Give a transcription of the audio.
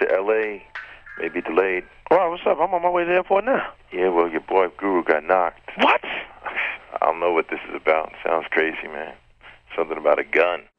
to L.A. may be delayed. Wow, what's up? I'm on my way to the airport now. Yeah, well, your boy Guru got knocked. What? I don't know what this is about. Sounds crazy, man. Something about a gun.